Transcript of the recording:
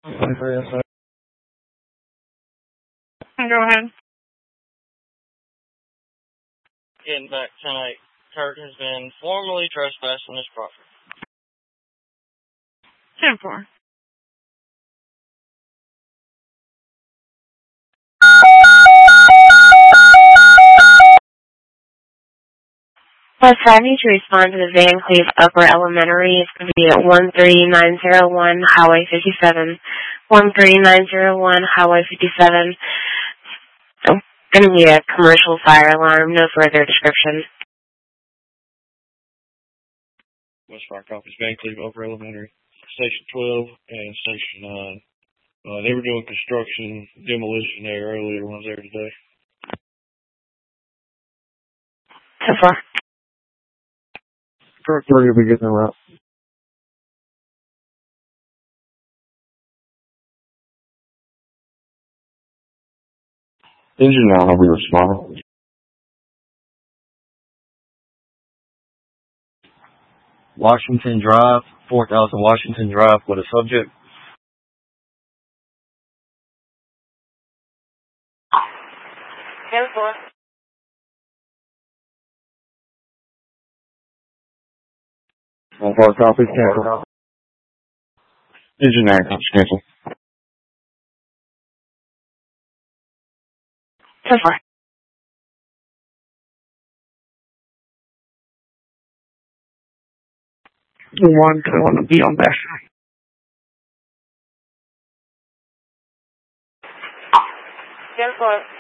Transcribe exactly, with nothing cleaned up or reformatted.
Go ahead. Getting back tonight. Kurt has been formally trespassed on his property. ten four. Plus, I need to respond to the Van Cleve Upper Elementary. It's going to be at one three nine zero one Highway fifty-seven. one three nine zero one Highway fifty-seven. So, going to be a commercial fire alarm. No further description. West Fire Copies, Van Cleve Upper Elementary, Station twelve and Station nine. Uh, they were doing construction, demolition there earlier when I was there today. So far. Truck three will be getting them out. Engine nine will be responding. Washington Drive, four thousand Washington Drive with a subject. ten four. One four copies, cancel. Engine nine copies, cancel. So far. One to want to be on there. ten four.